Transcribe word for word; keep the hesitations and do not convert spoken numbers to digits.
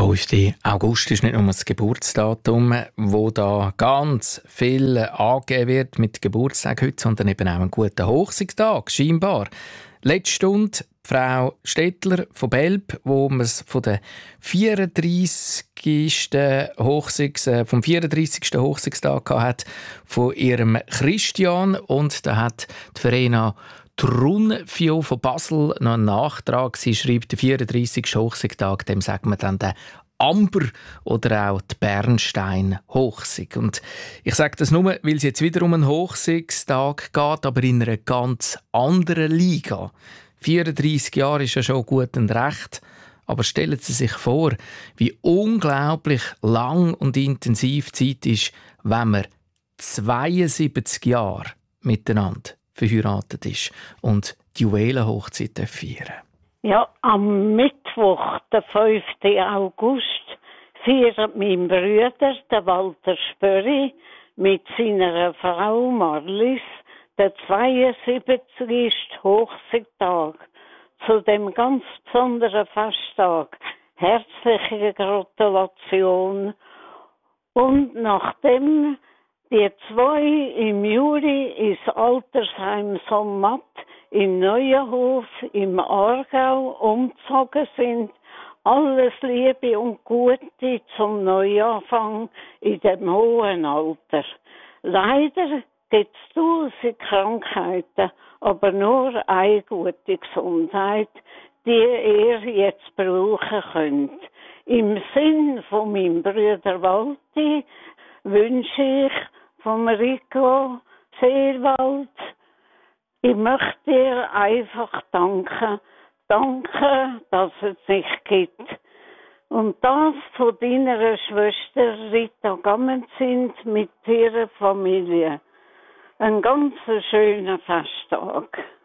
fünften August ist nicht nur das Geburtsdatum, wo da ganz viel angegeben wird mit Geburtstag heute, sondern eben auch ein guter Hochsichtstag, scheinbar. Letzte Stunde Frau Stettler von Belp, wo man es von der vierunddreissigsten Hochsichts, äh, vom vierunddreissigsten Hochsichtstag hat von ihrem Christian, und da hat die Verena Trunfio von Basel noch einen Nachtrag. Sie schreibt, der vierunddreissigste Hochsichtstag, dem sagt man dann den Amber oder auch die Bernstein-Hochsig. Und ich sage das nur, weil es jetzt wieder um einen Hochsichtstag geht, aber in einer ganz anderen Liga. vierunddreissig Jahre ist ja schon gut und recht, aber stellen Sie sich vor, wie unglaublich lang und intensiv die Zeit ist, wenn man zweiundsiebzig Jahre miteinander verheiratet ist und die Juwelenhochzeit feiern. Ja, am Mittwoch, den fünften August, feiert mein Bruder, der Walter Spörri, mit seiner Frau Marlies den zweiundsiebzigsten Hochsichtstag. Zu dem ganz besonderen Festtag herzliche Gratulation. Und nachdem die zwei im Juli ins Altersheim Sommat in Neuenhof im Aargau umgezogen sind, alles Liebe und Gute zum Neuanfang in dem hohen Alter. Leider gibt es tausend Krankheiten, aber nur eine gute Gesundheit, die ihr jetzt brauchen könnt. Im Sinn von meinem Bruder Walti wünsche ich vom Rico Seewald, ich möchte dir einfach danken. Danke, dass es dich gibt. Und das von deiner Schwester Rita Gammenzind mit ihrer Familie. Ein ganz schöner Festtag.